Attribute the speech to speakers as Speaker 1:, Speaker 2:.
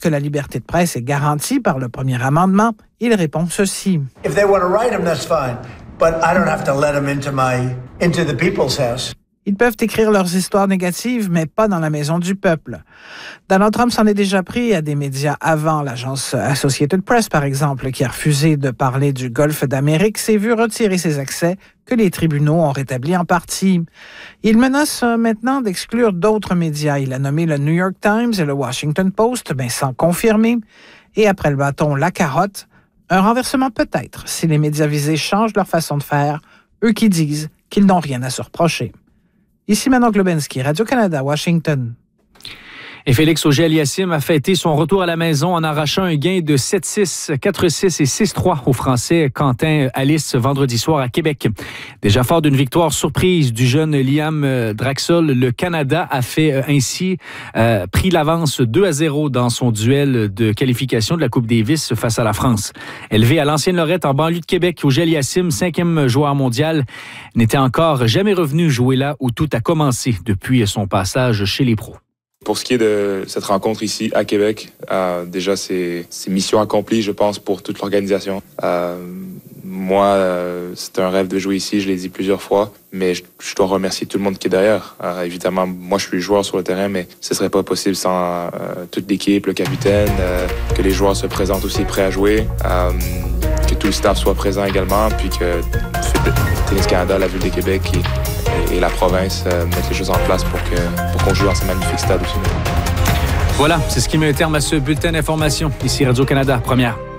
Speaker 1: que la liberté de presse est garantie par le premier amendement, il répond ceci.
Speaker 2: If they want to write them, that's fine, but I don't have to let them into the people's house.
Speaker 1: Ils peuvent écrire leurs histoires négatives, mais pas dans la maison du peuple. Donald Trump s'en est déjà pris à des médias avant. L'agence Associated Press, par exemple, qui a refusé de parler du Golfe d'Amérique, s'est vu retirer ses accès que les tribunaux ont rétablis en partie. Il menace maintenant d'exclure d'autres médias. Il a nommé le New York Times et le Washington Post, mais sans confirmer. Et après le bâton, la carotte. Un renversement peut-être si les médias visés changent leur façon de faire, eux qui disent qu'ils n'ont rien à se reprocher. Ici Manon Globensky, Radio-Canada, Washington.
Speaker 3: Et Félix Auger-Aliassime a fêté son retour à la maison en arrachant un gain de 7-6, 4-6 et 6-3 au Français Quentin Alice vendredi soir à Québec. Déjà fort d'une victoire surprise du jeune Liam Draxl, le Canada a fait ainsi pris l'avance 2-0 dans son duel de qualification de la Coupe Davis face à la France. Élevé à l'ancienne Lorette en banlieue de Québec, Auger-Aliassime, 5e joueur mondial, n'était encore jamais revenu jouer là où tout a commencé depuis son passage chez les pros.
Speaker 4: Pour ce qui est de cette rencontre ici à Québec, déjà c'est mission accomplie, je pense, pour toute l'organisation. Moi, c'est un rêve de jouer ici, je l'ai dit plusieurs fois, mais je dois remercier tout le monde qui est derrière. Évidemment, moi je suis joueur sur le terrain, mais ce serait pas possible sans toute l'équipe, le capitaine, que les joueurs se présentent aussi prêts à jouer, que tout le staff soit présent également, puis que Tennis Canada, la Ville de Québec et la province mettent les choses en place pour qu'on joue dans ces magnifiques stades aussi.
Speaker 3: Voilà, c'est ce qui met un terme à ce bulletin d'information. Ici Radio-Canada, première.